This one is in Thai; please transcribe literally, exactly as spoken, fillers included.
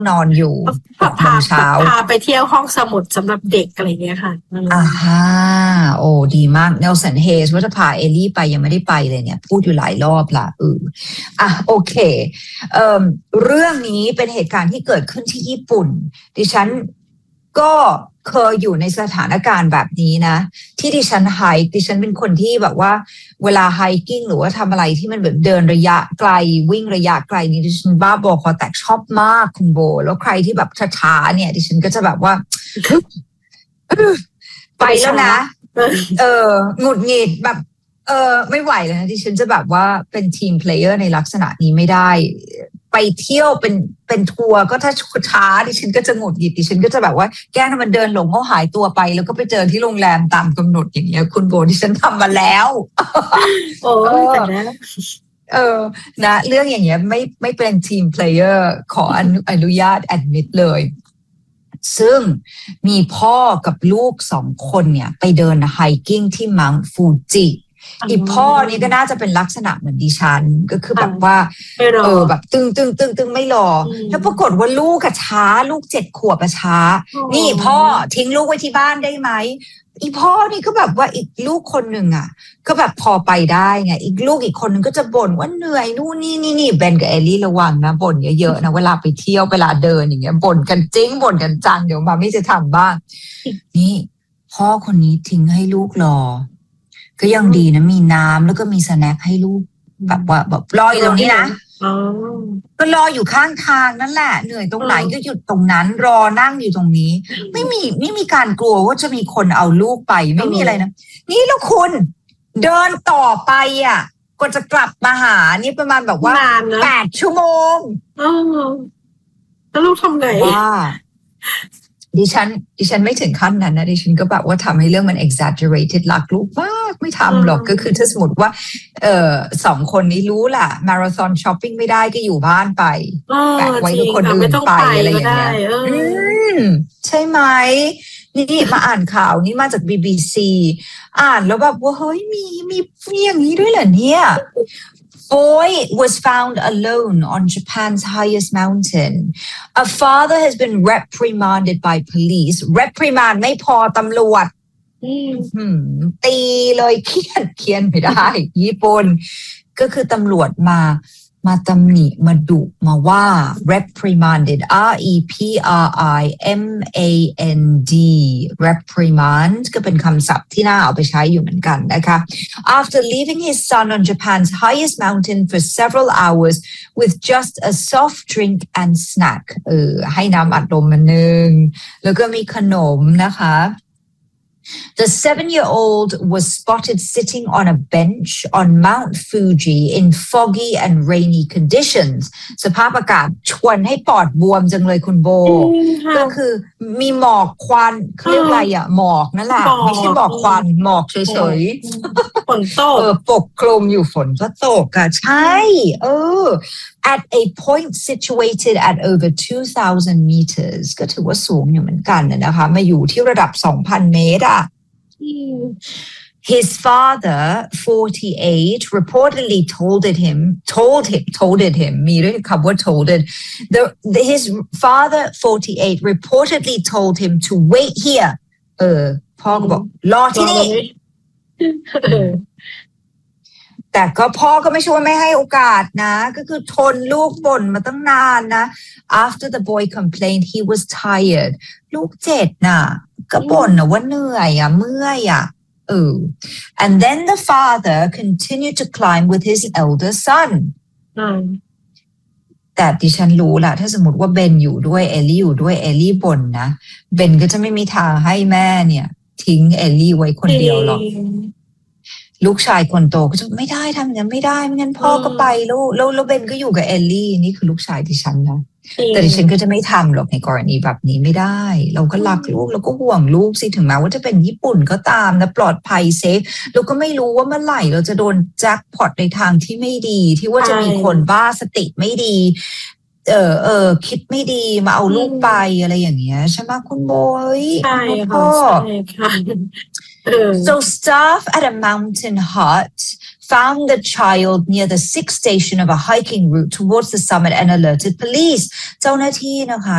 นอนอยู่หกโมงเช้าพาไปเที่ยวห้องสมุดสำหรับเด็กอะไรเงี้ยค่ะอ่าฮะโอ้ดีมากเนลสันเฮสว่าจะพาเอลลี่ไปยังไม่ได้ไปเลยเนี่ยพูดอยู่หลายรอบละเอออ่ะโอเคเอ่อเรื่องนี้เป็นเหตุการณ์ที่เกิดขึ้นที่ญี่ปุ่นดิฉันก็เคยอยู่ในสถานการณ์แบบนี้นะที่ดิฉันไฮค์ดิฉันเป็นคนที่แบบว่าเวลาไฮกิ้งหรือว่าทำอะไรที่มันแบบเดินระยะไกลวิ่งระยะไกลนี่ดิฉันบ้าบอคอแตกชอบมากคุณโบแล้วใครที่แบบช้าๆเนี่ยดิฉันก็จะแบบว่าไปแล้วนะเออหงุดหงิดแบบเออไม่ไหวแล้วนะดิฉันจะแบบว่าเป็นทีมเพลเยอร์ในลักษณะนี้ไม่ได้ไปเที่ยวเป็นเป็นทัวร์ก็ถ้าช้าดิฉันก็จะหงุดหงิดดิฉันก็จะแบบว่าแกล้งมันเดินหลงเขาหายตัวไปแล้วก็ไปเจอที่โรงแรมตามกำหนดอย่างเงี้ยคุณโบดิฉันทำมาแล้วโอ้แต่แล้วเออนะเรื่องอย่างเงี้ยไม่ไม่เป็นทีมเพลเยอร์ขออนุญาตแอดมิดเลยซึ่งมีพ่อกับลูกสองคนเนี่ยไปเดินไฮกิ้งที่มังฟูจิอีพ่อนี่ก็น่าจะเป็นลักษณะเหมือนดิฉันก็คือแบบว่าเออแบบตึงตึงตึงตึงไม่รอแล้วปรากฏว่าลูกกับช้าลูกเจ็ดขวบอะช้านี่พ่อทิ้งลูกไว้ที่บ้านได้ไหมอีพ่อนี่ก็แบบว่าอีกลูกคนหนึ่งอ่ะก็แบบพอไปได้ไงอีกลูกอีกคนนึงก็จะบ่นว่าเหนื่อยนู่นนี่นี่นี่เบนกับเอลลี่ระวังนะบ่นเยอะๆนะเวลาไปเที่ยวเวลาเดินอย่างเงี้ยบ่นกันจริงบ่นกันจังเดี๋ยวมาไม่จะทำบ้างนี่พ่อคนนี้ทิ้งให้ลูกรอก็ยังดีนะมีน้ำแล้วก็มีสแน็คให้ลูกแบบว่าแบบรออยู่ตรงนี้นะก็รออยู่ข้างทางนั่นแหละเหนื่อยตรงไหนก็หยุดตรงนั้นรอนั่งอยู่ตรงนี้ไม่มีไม่มีการกลัวว่าจะมีคนเอาลูกไปไม่มีอะไรนะนี่แล้วคุณเดินต่อไปอ่ะก็จะกลับมาหานี่ประมาณแบบว่าแปดชั่วโมงแล้วลูกทำไงว่าดิฉันดิฉันไม่ถึงขั้นนั้นนะดิฉันก็แบบว่าทำให้เรื่องมัน exaggerated รักลูกมากไม่ทำหรอกก็คือถ้าสมมติว่าเออสองคนนี้รู้ล่ะมาราธอนช้อปปิ้งไม่ได้ก็อยู่บ้านไปแปะไว้ทุกคนอื่นไปอะไรอย่างเงี้ยใช่ไหมนี่มาอ่านข่าวนี้มาจาก บี บี ซี อ่านแล้วแบบว่าเฮ้ยมีมีมีอย่างนี้ด้วยเหรอเนี่ย Boy was found alone on Japan's highest mountain. A father has been reprimanded by police. Reprimand ไม่พอตำรวจตีเลยเขียนเขียนไม่ได้ญี่ปุ่นก็คือตำรวจมามาตำหนิมาดุมาว่า reprimanded R E P R I M A N D reprimand ก็เป็นคำศัพท์ที่น่าเอาไปใช้อยู่เหมือนกันนะคะ After leaving his son on Japan's highest mountain for several hours with just a soft drink and snack เออให้น้ำอัดลมมาหนึ่งแล้วก็มีขนมนะคะ The seven-year-old was spotted sitting on a bench on Mount Fuji in foggy and rainy conditions. สภาพอากาศชวนให้ปอดบวมจังเลยคุณโบก็คือมีหมอกควันเขาเรียกอะไรอ่ะหมอกนั่นแหละไม่ใช่หมอกควันหมอกเฉยๆฝนตกเออปกคลุมอยู่ฝนก็ตกอ่ะใช่เออ at a point situated at over two thousand meters ก็ถือว่าสูงอยู่เหมือนกันนะคะมาอยู่ที่ระดับ สองพัน เมตรอ่ะ His father forty-eight reportedly told him told him told him มีด้วยคำว่า told the, the his father forty-eight reportedly told him to wait here เออพ่อก็บอกรอที่นี่แต่ก็พ่อก็ไม่ช่วยไม่ให้โอกาสนะก็คือทนลูกบ่นมาตั้งนานนะ After the boy complained he was tired ลูกเจ็ดน่ะก็บ่นนะว่าเหนื่อยอ่ะเมื่อยอ่ะเออ and then the father continued to climb with his elder son แต่ดิฉันรู้ล่ะถ้าสมมติว่าเบนอยู่ด้วยเอลลี่อยู่ด้วยเอลลี่บ่นนะเบนก็จะไม่มีทางให้แม่เนี่ยทิ้งเอลลี่ไว้คนเดียวหรอกลูกชายคนโตก็จะไม่ได้ทำอย่างนั้นไม่ได้ไม่งั้นพ่อก็ไปลูกแล้วแล้วเบนก็อยู่กับเอลลี่นี่คือลูกชายดิฉันนะแต่ดิฉันก็จะไม่ทำหรอกในกรณีแบบนี้ไม่ได้เราก็รักลูกเราก็ห่วงลูกสิถึงแม้ว่าจะเป็นญี่ปุ่นก็ตามนะปลอดภัยเซฟเราก็ไม่รู้ว่าเมื่อไหร่เราจะโดนแจ็คพอตในทางที่ไม่ดีที่ว่าจะมีคนบ้าสติไม่ดีเออเออคิดไม่ดีมาเอาลูกไปอะไรอย่างเงี้ยใช่ไหมคุณโบยใช่ค่ะใช่ค่ะ So staff at a mountain hut found the child near the sixth station of a hiking route towards the summit and alerted police เจ้าหน้าที่นะคะ